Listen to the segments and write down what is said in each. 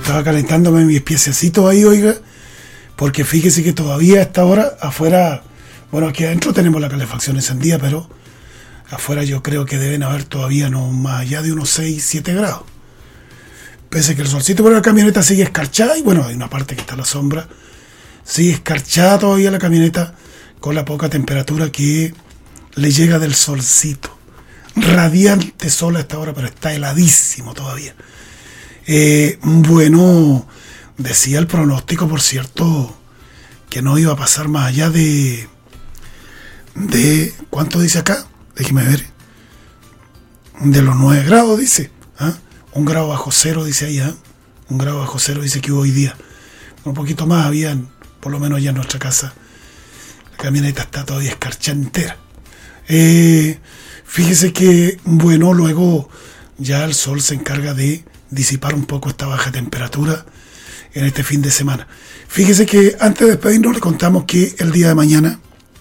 Estaba calentándome mis piececitos ahí, oiga, porque fíjese que todavía a esta hora afuera, bueno, aquí adentro tenemos la calefacción encendida, pero afuera yo creo que deben haber todavía no más allá de unos 6, 7 grados. Pese a que el solcito por la camioneta sigue escarchada, y bueno, hay una parte que está a la sombra, sigue escarchada todavía la camioneta con la poca temperatura que le llega del solcito. Radiante sol a esta hora, pero está heladísimo todavía. Bueno, decía el pronóstico, por cierto, que no iba a pasar más allá de ¿cuánto dice acá? Déjeme ver. De los 9 grados, dice. 1 grado bajo cero, dice ahí. 1 grado bajo cero, dice que hubo hoy día. Un poquito más habían, por lo menos allá en nuestra casa. La camioneta está todavía escarchada entera. Fíjese que, bueno, luego ya el sol se encarga de disipar un poco esta baja temperatura en este fin de semana. Fíjese que antes de despedirnos le contamos que el día de mañana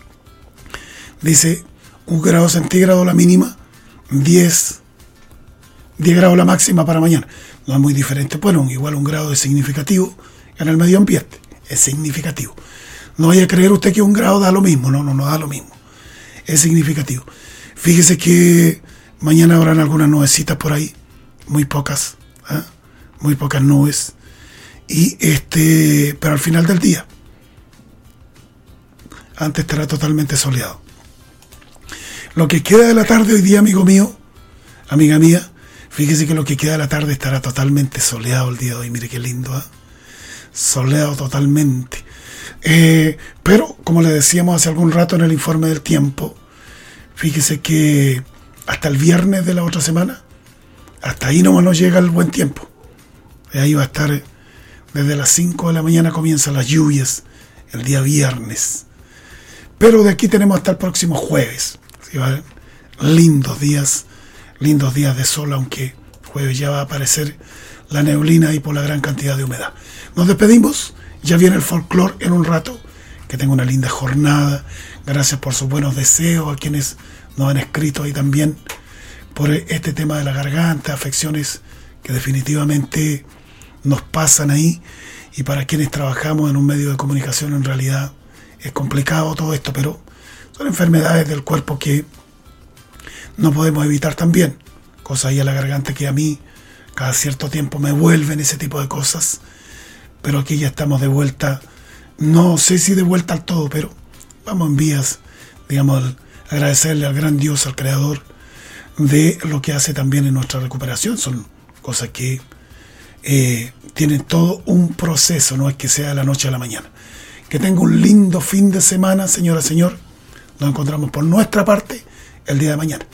dice 1 grado centígrado la mínima, 10 grados la máxima para mañana. No es muy diferente. Bueno, igual 1 grado es significativo en el medio ambiente. Es significativo. No vaya a creer usted que 1 grado da lo mismo. No da lo mismo. Es significativo. Fíjese que mañana habrán algunas nubecitas por ahí. Muy pocas. Muy pocas nubes. Y pero al final del día, antes estará totalmente soleado. Lo que queda de la tarde hoy día, amigo mío, amiga mía, fíjese que lo que queda de la tarde estará totalmente soleado el día de hoy. Mire qué lindo, soleado totalmente. Pero, como le decíamos hace algún rato en el informe del tiempo, fíjese que hasta el viernes de la otra semana, hasta ahí nomás nos llega el buen tiempo. Ahí va a estar, desde las 5 de la mañana comienzan las lluvias, el día viernes. Pero de aquí tenemos hasta el próximo jueves. ¿Sí, vale? Lindos días de sol, aunque jueves ya va a aparecer la neblina y por la gran cantidad de humedad. Nos despedimos, ya viene el folclore en un rato. Que tenga una linda jornada. Gracias por sus buenos deseos a quienes nos han escrito ahí también por este tema de la garganta, afecciones que definitivamente nos pasan ahí, y para quienes trabajamos en un medio de comunicación en realidad es complicado todo esto, pero son enfermedades del cuerpo que no podemos evitar también. Cosas ahí a la garganta que a mí cada cierto tiempo me vuelven ese tipo de cosas, pero aquí ya estamos de vuelta, no sé si de vuelta al todo, pero vamos en vías, digamos, agradecerle al gran Dios, al Creador, de lo que hace también en nuestra recuperación. Son cosas que tienen todo un proceso, no es que sea de la noche a la mañana. Que tenga un lindo fin de semana, señora, señor. Nos encontramos por nuestra parte el día de mañana.